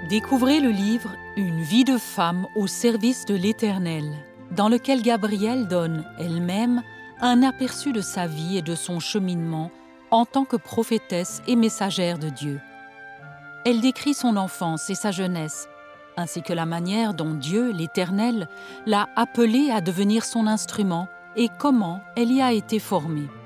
Découvrez le livre « Une vie de femme au service de l'Éternel », dans lequel Gabrielle donne elle-même un aperçu de sa vie et de son cheminement en tant que prophétesse et messagère de Dieu. Elle décrit son enfance et sa jeunesse, ainsi que la manière dont Dieu, l'Éternel, l'a appelée à devenir son instrument et comment elle y a été formée.